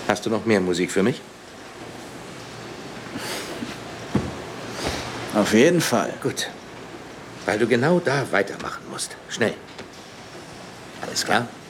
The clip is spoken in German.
Hast du noch mehr Musik für mich? Auf jeden Fall. Gut. Weil du genau da weitermachen musst. Schnell. Alles klar.